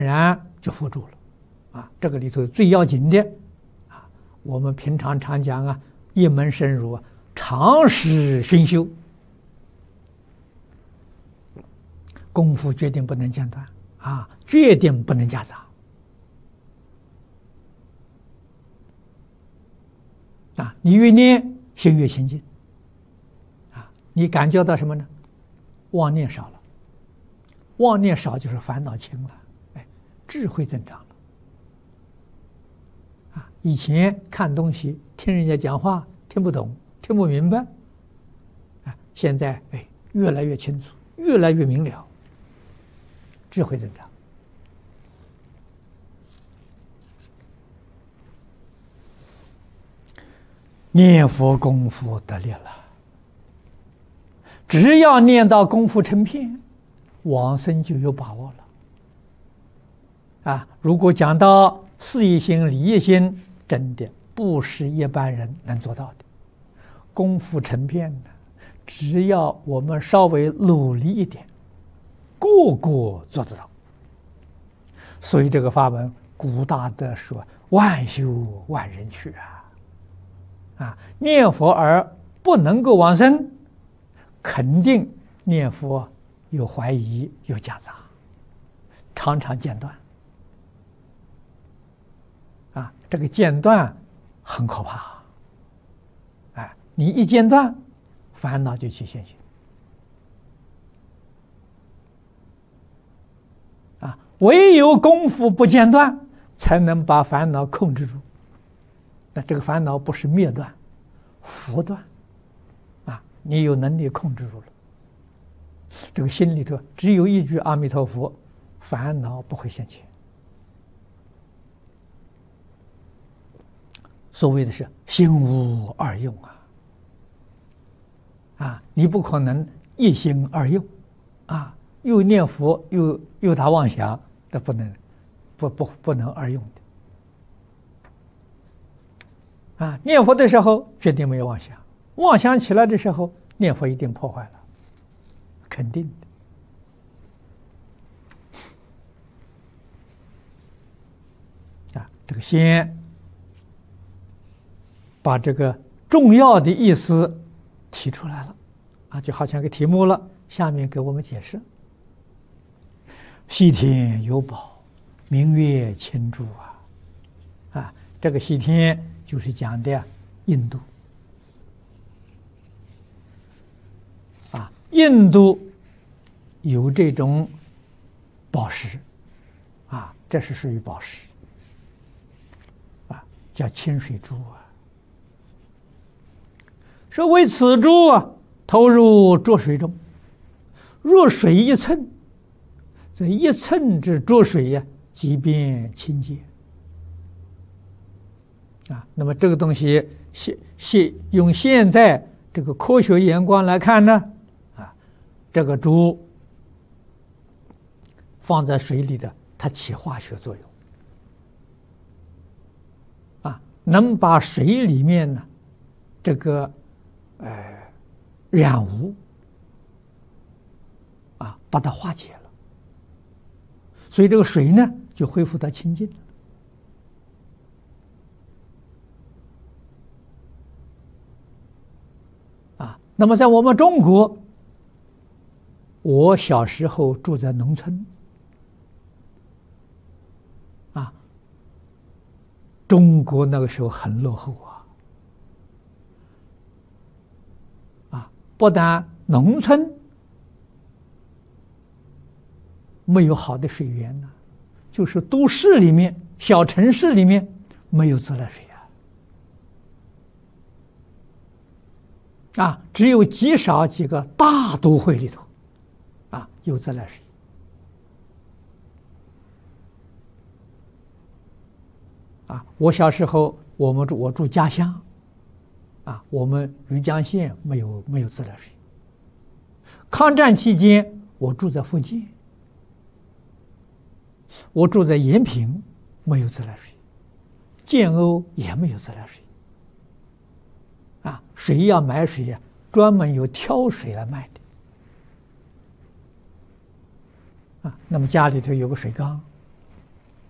然就伏住了。这个里头最要紧的我们平常常讲一门深入长时熏修，功夫决定不能间断决定不能夹杂你越念心越清净你感觉到什么呢？妄念少了，妄念少就是烦恼轻了，智慧增长了以前看东西听人家讲话听不懂听不明白现在越来越清楚越来越明了，智慧增长。念佛功夫得力了，只要念到功夫成片，往生就有把握了如果讲到事业心理业心，真的不是一般人能做到的。功夫成片的，只要我们稍微努力一点，个个做得到。所以这个法门，古大德说万修万人去念佛而不能够往生，肯定念佛有怀疑有夹杂，常常间断这个间断很可怕你一间断，烦恼就起现行唯有功夫不间断，才能把烦恼控制住。那这个烦恼不是灭断，伏断你有能力控制住了，这个心里头只有一句阿弥陀佛，烦恼不会现前。所谓的是心无二用你不可能一心二用又念佛又打妄想，这不能二用的念佛的时候决定没有妄想，妄想起来的时候念佛一定破坏了，肯定的这个先把这个重要的意思提出来了就好像个题目了，下面给我们解释。西天有宝，明月清珠这个西天就是讲的印度印度有这种宝石这是属于宝石叫清水珠说为此珠投入浊水中，若水一寸，这一寸之浊水即变清洁那么这个东西用现在这个科学眼光来看呢这个珠放在水里的，它起化学作用能把水里面呢这个染污把它化解了，所以这个水呢就恢复到清净那么在我们中国，我小时候住在农村中国那个时候很落后不但农村没有好的水源就是都市里面小城市里面没有自来水只有极少几个大都会里头有自来水我小时候我住家乡我们余江县没有自来水。抗战期间我住在福建，我住在延平，没有自来水，建瓯也没有自来水水要买水专门有挑水来卖的那么家里头有个水缸